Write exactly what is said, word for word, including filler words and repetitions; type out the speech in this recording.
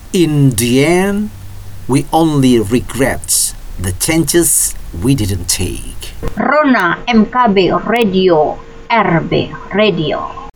In the end, we only regret the chances we didn't take. Rona M K B Radio R B Radio.